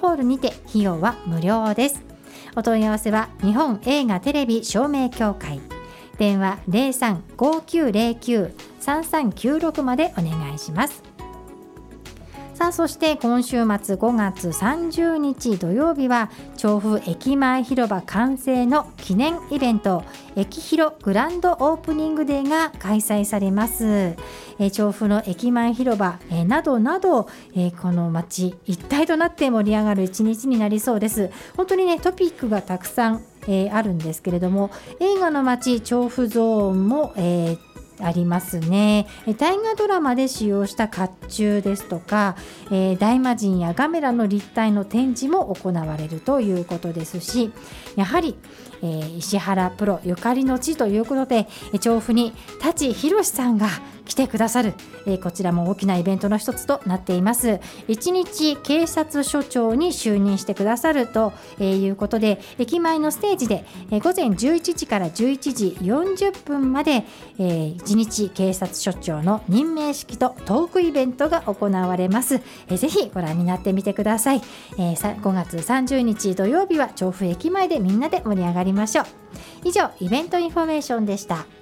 ホールにて費用は無料です。お問い合わせは日本映画テレビ照明協会、電話 03-5909-3396 までお願いします。さあ、そして今週末5月30日土曜日は調布駅前広場完成の記念イベント、駅広グランドオープニングデーが開催されます。調布の駅前広場などなど、この街一体となって盛り上がる一日になりそうです。本当にね、トピックがたくさん、あるんですけれども、映画の街調布ゾーンも、ありますね。大河ドラマで使用した甲冑ですとか、大魔神やガメラの立体の展示も行われるということですし、やはり、石原プロゆかりの地ということで、調布に舘ひろしさんが来てくださる、こちらも大きなイベントの一つとなっています。一日警察署長に就任してくださるということで、駅前のステージで午前11時から11時40分まで一日警察署長の任命式とトークイベントが行われます。ぜひご覧になってみてください。5月30日土曜日は調布駅前でみんなで盛り上がりましょう。以上、イベントインフォメーションでした。